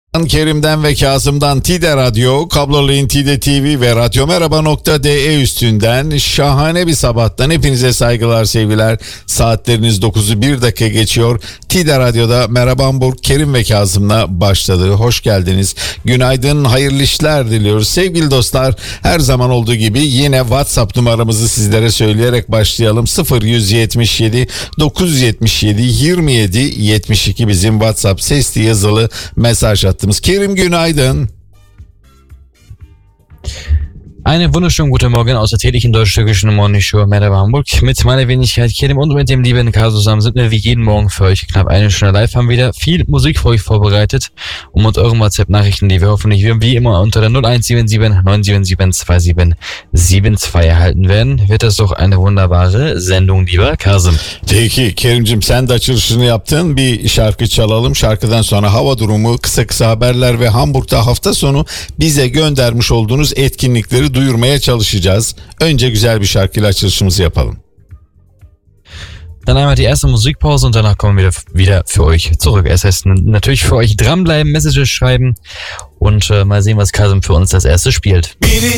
Kerim'den ve Kazım'dan Tide Radyo, kablolu Tide TV ve radyomerhaba.de üstünden şahane bir sabahtan hepinize saygılar, sevgiler. Saatleriniz 9'u 1 dakika geçiyor. Tide Radyo'da Merhaba Hamburg, Kerim ve Kazım'la başladı. Hoş geldiniz. Günaydın, hayırlı işler diliyoruz. Sevgili dostlar, her zaman olduğu gibi yine WhatsApp numaramızı sizlere söyleyerek başlayalım. 0177 977 27 72 bizim WhatsApp sesli yazılı mesaj hattımız. Kerim, günaydın. Einen wunderschönen guten Morgen aus der täglichen deutsch-türkischen Morning Show Merhaba Hamburg. Mit meiner Wenigkeit Kerim und mit dem lieben Kaso zusammen sind wir wie jeden Morgen für euch knapp eine Stunde live, haben wieder viel Musik für euch vorbereitet und mit euren WhatsApp-Nachrichten, die wir hoffentlich wie immer unter der 0177 977 2772 erhalten werden, wird das doch eine wunderbare Sendung, lieber Kazım. Peki Kerim'cim, sen de açılışını yaptın. Bir şarkı çalalım. Şarkıdan sonra hava durumu, kısa haberler ve Hamburg'da hafta sonu bize göndermiş olduğunuz etkinlikleri duyurmaya çalışacağız. Önce güzel bir şarkıyla açılışımızı yapalım. Dann einmal die erste Musikpause und danach kommen wir wieder für euch zurück. Es heißt natürlich für euch dranbleiben, Messages schreiben und mal sehen, was Kazım für uns das erste spielt. Biri